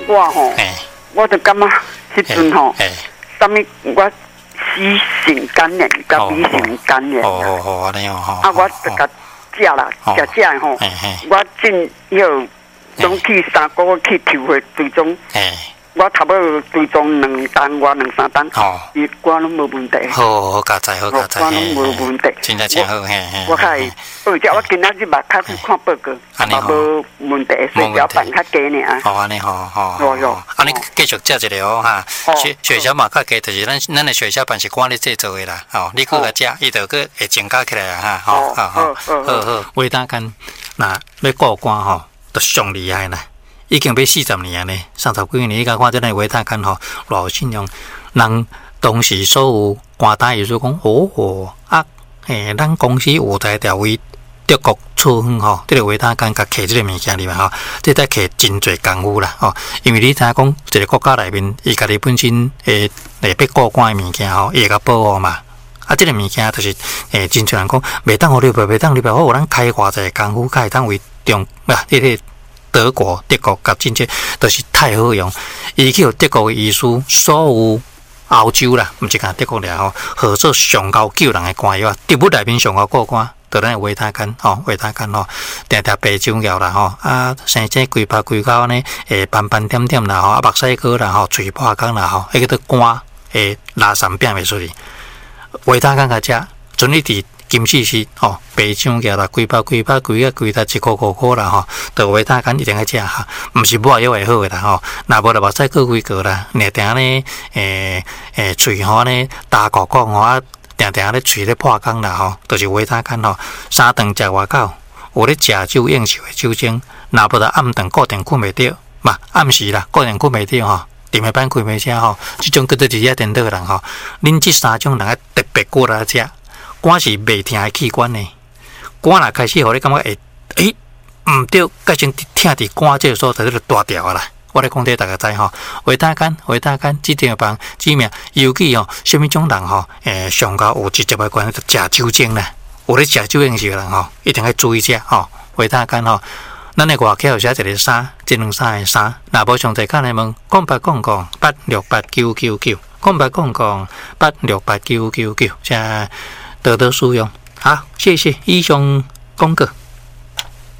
我吼，我就感觉迄阵吼，啥物我C型肝炎甲 B 型肝炎， 安尼啊，我就甲食啦，食吼，我进迄总去3个月去抽血追踪，我差不多追踪2单，我2-3单，伊我拢无问题。 好加载， 我拢无问题。 真正好， 我开报价，我今仔日目较去看报告，嘛无问题，所以要办较低尔。 好安尼好，安尼继续食一个哦哈。血小板较低，就是咱的血小板是管你制造的啦。哦，你搁个食，伊就搁会增加起来啊哈。好，维他肝那要过关吼，就上厉害啦。已经要40年呢，30几年，你甲看这个维他肝吼，偌有信用。人当时所有官大意思讲，咱公司有在调为德国出远吼，这个维他肝甲摕这个物件里面吼，这在摕真侪功夫啦吼。因为你知影讲，一个国家内面，伊家己本身要过关的物件吼，伊会甲保护嘛。啊，这个物件就是真侪人讲，袂当互你袂当你袂好，咱开偌济功夫，才会当为这个。德国甲真正都是太好用，伊去德国的医师，所有欧洲啦，毋是讲德国俩吼，合作上高救人的关药，植物内面上高过关，就咱维他肝吼，维他肝吼，定白酒药啦吼，啊，生这规巴规口呢，斑斑点点啦吼，啊，目屎膏啦吼，嘴破干啦吼，迄个都肝拉散变袂出去，维他肝甲食，准你伫。金丝是吼，白酱药啦，规包规他1块啦吼，就维他肝一定要食哈，毋是抹药会好的啦吼，若无就目屎过几个啦，定定呢，喙吼呢打鼓鼓吼，啊，定定咧喙咧破空啦吼，就是维他肝吼，3顿食外口，有咧食酒应酬的酒精，若无就暗顿固定困袂着，嘛暗时啦固定困袂着吼。dim下班开袂食吼，即种叫做日夜颠倒人吼，恁即3种人特别过来食。肝是袂疼的器官呢，肝若开始互你感觉毋对，改成疼伫肝这个所在就大条啦。我咧讲这大家知吼，维他肝即地方指名，尤其吼，什么种人吼，上高有直接的关系，食酒精啦，有咧食酒精的人吼，一定要注意食吼，维他肝吼。咱的外口有写一个3，这两3的3，若无详细看来问，088899986899，088899986999，这。得使用。好，谢谢医生公告。